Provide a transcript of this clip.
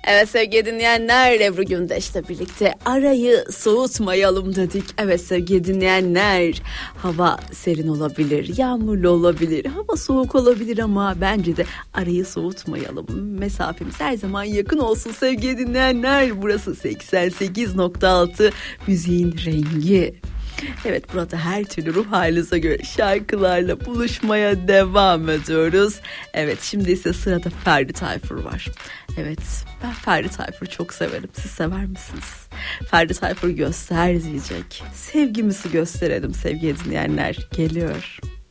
Evet sevgili dinleyenler, Ebru Gündeş'le birlikte arayı soğutmayalım dedik. Evet sevgili dinleyenler, hava serin olabilir, yağmurlu olabilir, hava soğuk olabilir ama bence de arayı soğutmayalım. Mesafemiz her zaman yakın olsun sevgili dinleyenler. Burası 88.6 müziğin rengi. Evet, burada her türlü ruh halinize göre şarkılarla buluşmaya devam ediyoruz. Evet, şimdi ise sırada Ferdi Tayfur var. Evet, ben Ferdi Tayfur'u çok severim. Siz sever misiniz? Ferdi Tayfur göster diyecek. Sevgimizi gösterelim sevgili dinleyenler. Geliyor.